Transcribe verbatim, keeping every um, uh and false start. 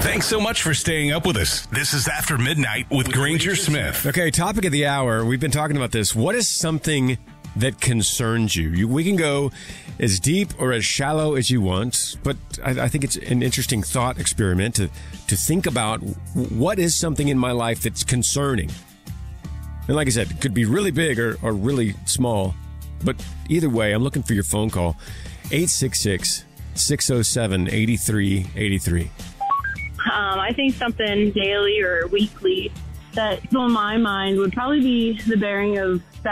Thanks so much for staying up with us. This is After Midnight with Granger Smith. Okay, topic of the hour. We've been talking about this. What is something that concerns you? you we can go as deep or as shallow as you want, but I, I think it's an interesting thought experiment to, to think about what is something in my life that's concerning. And like I said, it could be really big or, or really small. But either way, I'm looking for your phone call. eight six six, six oh seven, eight three eight three. Um, I think something daily or weekly that on my mind would probably be the bearing of